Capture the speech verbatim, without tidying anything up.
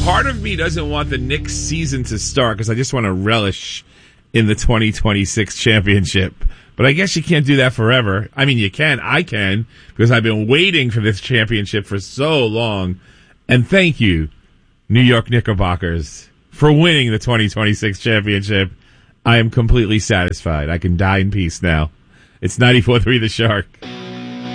Part of me doesn't want the Knicks season to start because I just want to relish in the twenty twenty-six championship. But I guess you can't do that forever. I mean, you can. I can because I've been waiting for this championship for so long. And thank you, New York Knickerbockers, for winning the twenty twenty-six championship. I am completely satisfied. I can die in peace now. It's ninety-four three The Shark.